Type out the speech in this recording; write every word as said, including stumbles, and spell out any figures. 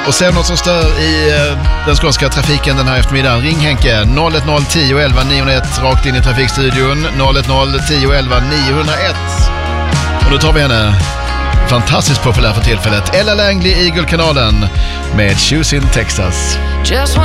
Och sen något som stör i den skånska trafiken den här eftermiddagen. Ring Henke noll ett noll tio elva niohundraett rakt in i trafikstudion. noll ett noll tio elva niohundraett. Och då tar vi henne. Fantastiskt populär för tillfället. Ella Langley i Eagle-kanalen med Choosing Texas.